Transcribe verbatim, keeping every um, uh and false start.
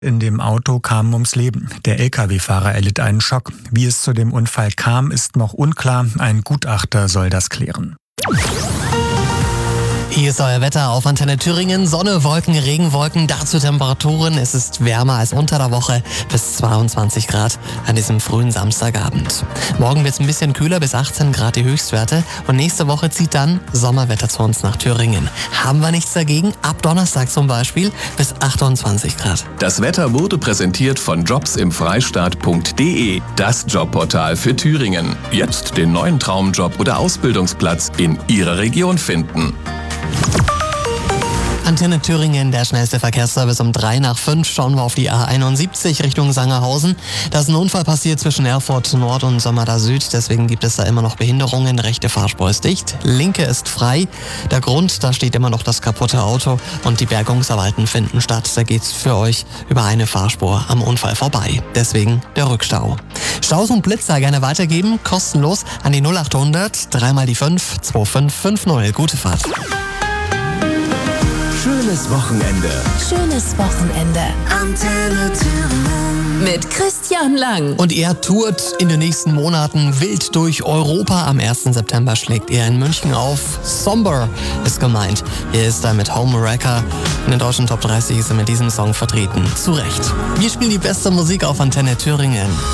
in dem Auto kamen ums Leben. Der L K W-Fahrer erlitt einen Schock. Wie es zu dem Unfall kam, ist noch unklar. Ein Gutachter soll das klären. Hier ist euer Wetter auf Antenne Thüringen. Sonne, Wolken, Regenwolken, dazu Temperaturen. Es ist wärmer als unter der Woche, bis zweiundzwanzig Grad an diesem frühen Samstagabend. Morgen wird es ein bisschen kühler, bis achtzehn Grad die Höchstwerte. Und nächste Woche zieht dann Sommerwetter zu uns nach Thüringen. Haben wir nichts dagegen? Ab Donnerstag zum Beispiel bis achtundzwanzig Grad. Das Wetter wurde präsentiert von jobsimfreistaat punkt de, das Jobportal für Thüringen. Jetzt den neuen Traumjob oder Ausbildungsplatz in Ihrer Region finden. Antenne Thüringen, der schnellste Verkehrsservice um drei nach fünf. Schauen wir auf die A einundsiebzig Richtung Sangerhausen. Da ist ein Unfall passiert zwischen Erfurt Nord und Sommerda Süd. Deswegen gibt es da immer noch Behinderungen. Rechte Fahrspur ist dicht, linke ist frei. Der Grund, da steht immer noch das kaputte Auto und die Bergungsarbeiten finden statt. Da geht's für euch über eine Fahrspur am Unfall vorbei. Deswegen der Rückstau. Staus und Blitzer gerne weitergeben, kostenlos an die null achthundert, dreimal die fünf, zwei fünf fünf null. Gute Fahrt. Schönes Wochenende. Schönes Wochenende. Antenne Thüringen. Mit Christian Lang. Und er tourt in den nächsten Monaten wild durch Europa. Am ersten September schlägt er in München auf. Somber ist gemeint. Hier ist er mit Home Wrecker. In den deutschen Top dreißig ist er mit diesem Song vertreten. Zu Recht. Wir spielen die beste Musik auf Antenne Thüringen.